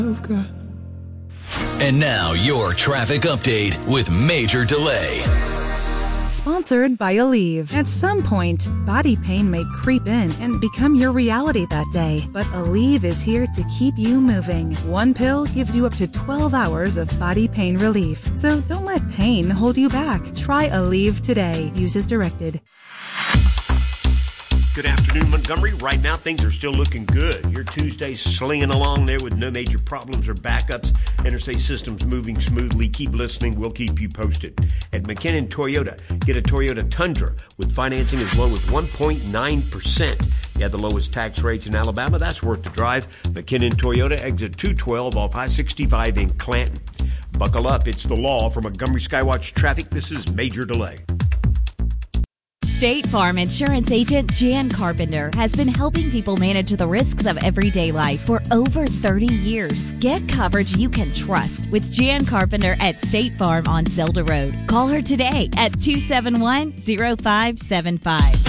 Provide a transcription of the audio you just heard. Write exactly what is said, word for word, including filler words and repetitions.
And now your traffic update with Major Delay. Sponsored by Aleve. At some point, body pain may creep in and become your reality that day. But Aleve is here to keep you moving. One pill gives you up to twelve hours of body pain relief. So don't let pain hold you back. Try Aleve today. Use as directed. Good afternoon, Montgomery. Right now, things are still looking good. Your Tuesday's slinging along there with no major problems or backups. Interstate systems moving smoothly. Keep listening. We'll keep you posted. At McKinnon Toyota, get a Toyota Tundra with financing as low as one point nine percent. You have the lowest tax rates in Alabama. That's worth the drive. McKinnon Toyota, exit two twelve off I sixty-five in Clanton. Buckle up. It's the law. For Montgomery Skywatch Traffic, this is Major Delay. State Farm Insurance Agent Jan Carpenter has been helping people manage the risks of everyday life for over thirty years. Get coverage you can trust with Jan Carpenter at State Farm on Zelda Road. Call her today at two seven one, zero five seven five.